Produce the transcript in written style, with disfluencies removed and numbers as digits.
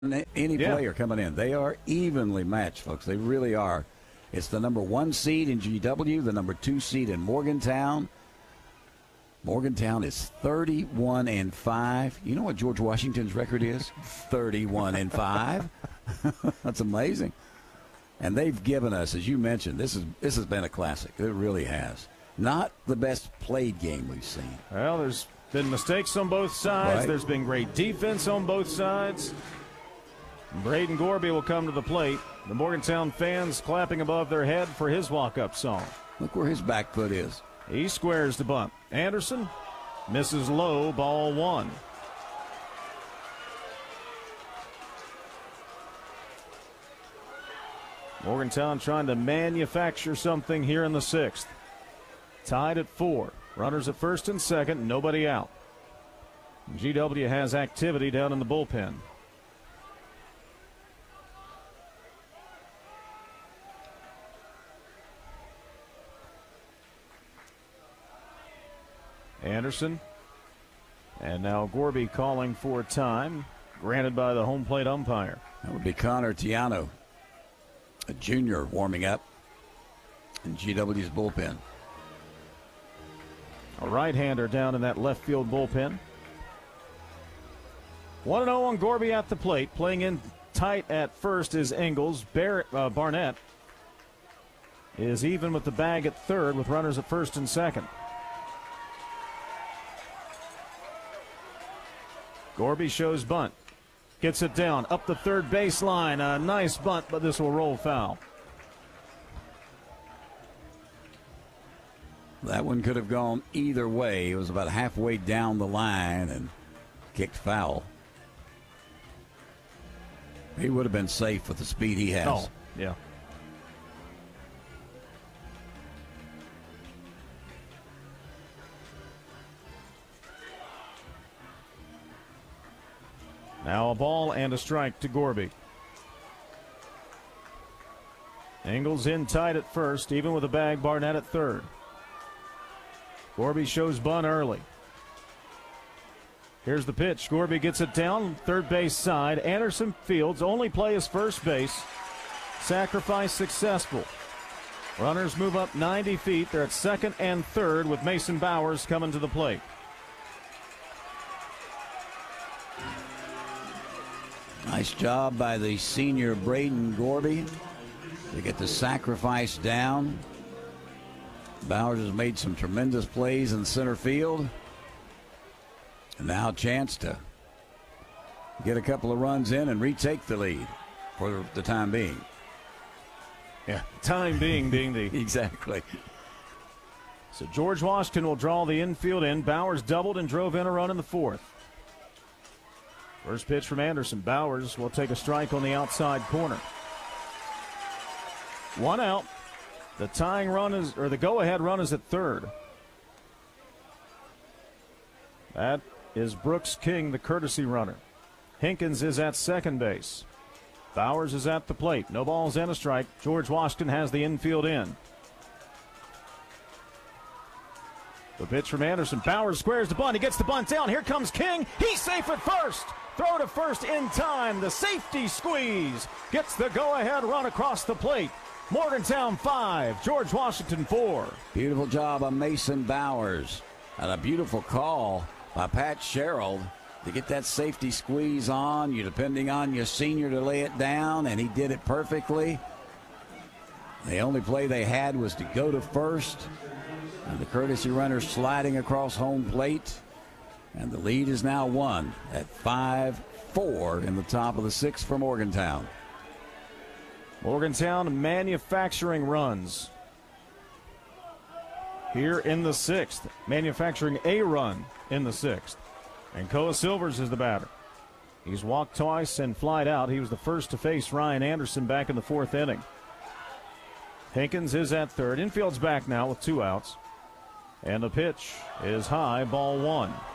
any player coming in. They are evenly matched, folks. They really are. It's the number 1 seed in GW, the number 2 seed in Morgantown. Morgantown is 31-5. You know what George Washington's record is? 31-5. That's amazing. And they've given us, as you mentioned, this has been a classic. It really has. Not the best played game we've seen. Well, there's been mistakes on both sides. Right. There's been great defense on both sides. Braden Gorby will come to the plate. The Morgantown fans clapping above their head for his walk-up song. Look where his back foot is. He squares the bunt. Anderson misses low, ball 1. Morgantown trying to manufacture something here in the 6th. Tied at 4. Runners at first and second, nobody out. GW has activity down in the bullpen. Anderson. And now Gorby calling for time, granted by the home plate umpire. That would be Connor Tiano, a junior warming up in GW's bullpen. A right-hander down in that left field bullpen. 1-0 on Gorby at the plate. Playing in tight at first is Ingles. Barnett is even with the bag at third with runners at first and second. Gorby shows bunt. Gets it down up the third baseline. A nice bunt, but this will roll foul. That one could have gone either way. It was about halfway down the line and kicked foul. He would have been safe with the speed he has. Oh, yeah. Now a ball and a strike to Gorby. Ingles in tight at first, even with a bag. Barnett at third. Gorby shows bunt early. Here's the pitch. Gorby gets it down, third base side. Anderson fields, only play is first base. Sacrifice successful. Runners move up 90 feet. They're at second and third with Mason Bowers coming to the plate. Nice job by the senior Braden Gorby to get the sacrifice down. Bowers has made some tremendous plays in center field. And now a chance to get a couple of runs in and retake the lead for the time being. Yeah, time being the... Exactly. So George Washington will draw the infield in. Bowers doubled and drove in a run in the 4th. First pitch from Anderson. Bowers will take a strike on the outside corner. 1 out. The tying run is, or the go-ahead run is at third. That is Brooks King, the courtesy runner. Hinkins is at second base. Bowers is at the plate. No balls and a strike. George Washington has the infield in. The pitch from Anderson. Bowers squares the bunt. He gets the bunt down. Here comes King. He's safe at first. Throw to first in time. The safety squeeze gets the go-ahead run across the plate. Morgantown 5, George Washington 4. Beautiful job of Mason Bowers. And a beautiful call by Pat Sherrill to get that safety squeeze on. You're depending on your senior to lay it down, and he did it perfectly. The only play they had was to go to first. And the courtesy runner sliding across home plate. And the lead is now 1 at 5-4 in the top of the 6th for Morgantown. Morgantown manufacturing runs here in the 6th. Manufacturing a run in the 6th. And Koa Silvers is the batter. He's walked twice and flied out. He was the first to face Ryan Anderson back in the 4th inning. Hinkins is at third. Infield's back now with 2 outs. And the pitch is high, ball 1.